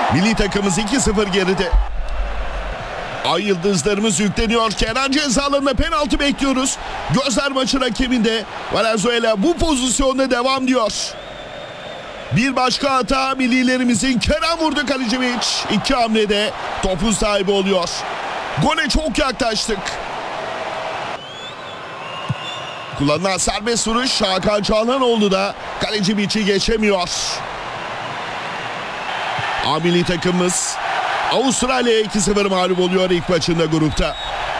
Milli takımımız 2-0 geride. Ay yıldızlarımız yükleniyor. Kenan ceza alanına penaltı bekliyoruz. Gözler maçın hakeminde. Valenzuela bu pozisyonda devam diyor. Bir başka hata millilerimizin. Kenan vurdu, Kalecivic. 2 hamlede topun sahibi oluyor. Gole çok yaklaştık. Kullanılan serbest vuruş. Hakan Çalhanoğlu da Kalecivic'i geçemiyor. A milli takımımız Avustralya'ya 2-0 mağlup oluyor ilk maçında grupta.